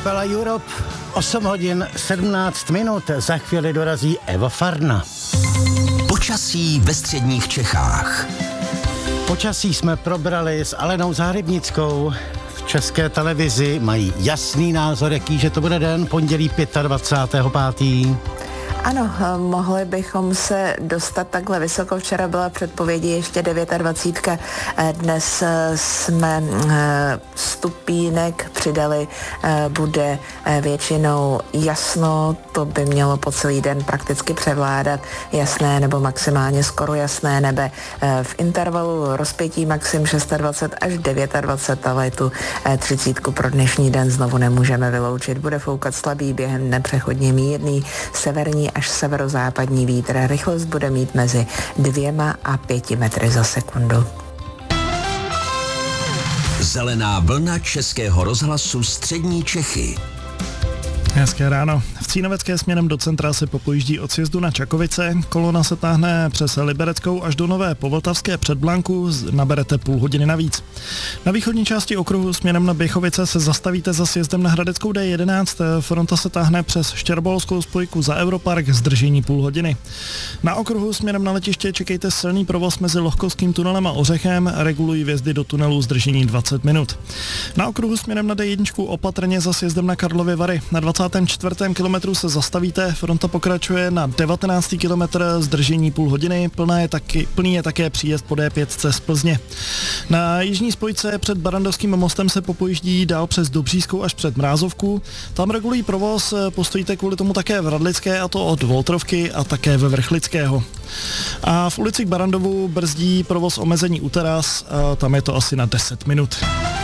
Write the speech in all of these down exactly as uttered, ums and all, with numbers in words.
kapela Europe, osm hodin sedmnáct minut, za chvíli dorazí Eva Farna. Počasí ve středních Čechách. Počasí jsme probrali s Alenou Záhrebnickou. V České televizi mají jasný názor, jaký že to bude den, pondělí dvacátého pátého pátého Ano, mohli bychom se dostat takhle vysoko. Včera byla předpovědi ještě dvacet devět. Dnes jsme stupínek přidali, bude většinou jasno, to by mělo po celý den prakticky převládat jasné nebo maximálně skoro jasné nebe. V intervalu rozpětí maxim dvacet šest až dvacet devět, ale tu třicítku pro dnešní den znovu nemůžeme vyloučit. Bude foukat slabý, během nepřechodně mírný severní až severozápadní vítr. Rychlost bude mít mezi dvěma a pěti metry za sekundu. Zelená vlna Českého rozhlasu Střední Čechy. Hezké ráno. V Cínovecké směrem do centra se popojíždí od sjezdu na Čakovice. Kolona se táhne přes Libereckou až do Nové Povltavské před Blanku, naberete půl hodiny navíc. Na východní části okruhu směrem na Běchovice se zastavíte za sjezdem na Hradeckou D jedenáct. Fronta se táhne přes Štěrbolskou spojku za Europark, zdržení půl hodiny. Na okruhu směrem na letiště čekejte silný provoz mezi Lohkovským tunelem a Ořechem, regulují vjezdy do tunelu, zdržení dvacet minut. Na okruhu směrem na D jedna opatrně za sjezdem na Karlovy Vary. Na dvacátém čtvrtém kilometru se zastavíte, fronta pokračuje na devatenáctý kilometr, zdržení půl hodiny, plná je taky, plný je také příjezd po D pět z Plzně. Na jižní spojce před Barandovským mostem se popojíždí dál přes Dobřískou až před Mrázovku. Tam regulují provoz, postojíte kvůli tomu také v Radlické, a to od Voltrovky a také ve Vrchlického. A v ulici k Barandovu brzdí provoz omezení u teras, a tam je to asi na deset minut.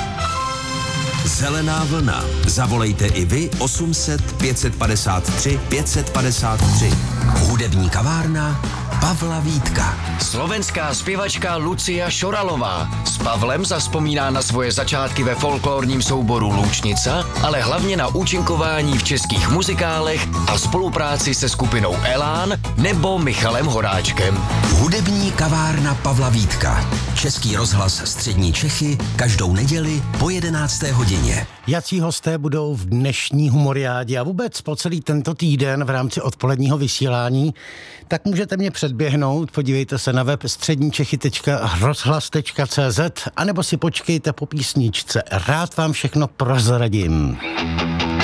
Zelená vlna. Zavolejte i vy osm set pět padesát tři pět padesát tři. Hudební kavárna Pavla Vítka. Slovenská zpěvačka Lucia Šoralová s Pavlem zavzpomíná na svoje začátky ve folklorním souboru Loučnica, ale hlavně na účinkování v českých muzikálech a spolupráci se skupinou Elán nebo Michalem Horáčkem. Hudební kavárna Pavla Vítka. Český rozhlas Střední Čechy každou neděli po jedenácté hodině. Jací hosté budou v dnešní humoriádě a vůbec po celý tento týden v rámci odpoledního vysílání, tak můžete mě předběhnout, podívejte se na web středníčechy tečka rozhlas tečka cé zet anebo si počkejte po písničce. Rád vám všechno prozradím.